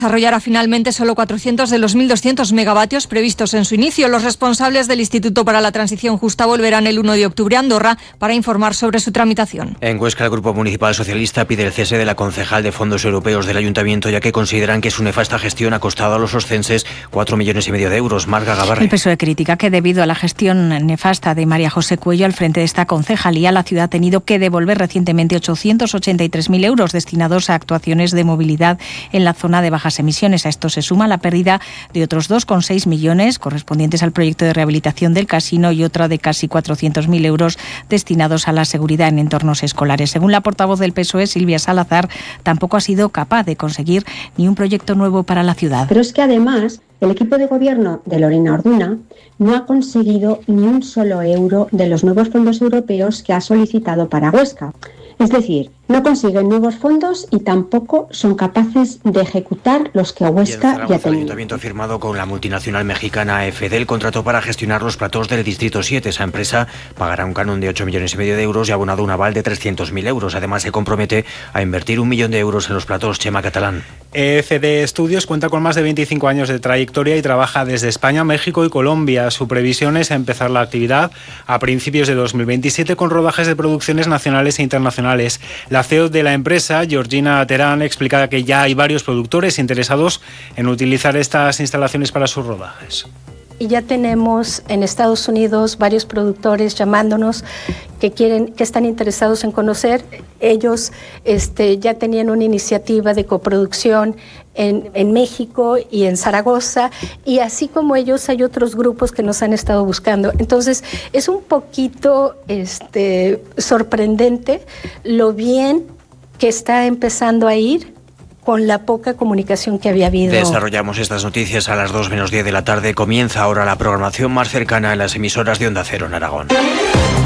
Desarrollará finalmente solo 400 de los 1.200 megavatios previstos en su inicio. Los responsables del Instituto para la Transición Justa volverán el 1 de octubre a Andorra para informar sobre su tramitación. En Huesca, el Grupo Municipal Socialista pide el cese de la concejal de Fondos Europeos del Ayuntamiento, ya que consideran que su nefasta gestión ha costado a los oscenses 4,5 millones de euros. Marga Gavarre. El PSOE critica que debido a la gestión nefasta de María José Cuello al frente de esta concejalía, la ciudad ha tenido que devolver recientemente 883.000 euros destinados a actuaciones de movilidad en la zona de bajas emisiones. A esto se suma la pérdida de otros 2,6 millones correspondientes al proyecto de rehabilitación del casino y otra de casi 400.000 euros destinados a la seguridad en entornos escolares. Según la portavoz del PSOE, Silvia Salazar, tampoco ha sido capaz de conseguir ni un proyecto nuevo para la ciudad. Pero es que además el equipo de gobierno de Lorena Orduna no ha conseguido ni un solo euro de los nuevos fondos europeos que ha solicitado para Huesca. Es decir, no consiguen nuevos fondos y tampoco son capaces de ejecutar los que Huesca ya tenía. El Ayuntamiento ha firmado con la multinacional mexicana AFD el contrato para gestionar los platós del Distrito 7. Esa empresa pagará un canon de 8,5 millones de euros y ha abonado un aval de 300.000 euros. Además, se compromete a invertir 1 millón de euros en los platós. Chema Catalán. EFD Estudios cuenta con más de 25 años de trayectoria y trabaja desde España, México y Colombia. Su previsión es empezar la actividad a principios de 2027 con rodajes de producciones nacionales e internacionales. La CEO de la empresa, Georgina Terán, explica que ya hay varios productores interesados en utilizar estas instalaciones para sus rodajes. Y ya tenemos en Estados Unidos varios productores llamándonos que están interesados en conocer. Ellos ya tenían una iniciativa de coproducción en México y en Zaragoza, y así como ellos hay otros grupos que nos han estado buscando. Entonces es un poquito sorprendente lo bien que está empezando a ir con la poca comunicación que había habido. Desarrollamos estas noticias a las 2:10 de la tarde. Comienza ahora la programación más cercana en las emisoras de Onda Cero en Aragón.